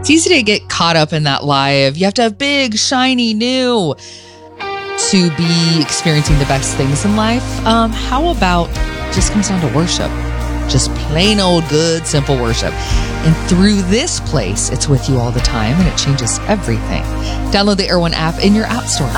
It's easy to get caught up in that lie of you have to have big, shiny, new to be experiencing the best things in life. How about just comes down to worship? Just plain old good, simple worship. And through this place, it's with you all the time and it changes everything. Download the Air One app in your app store.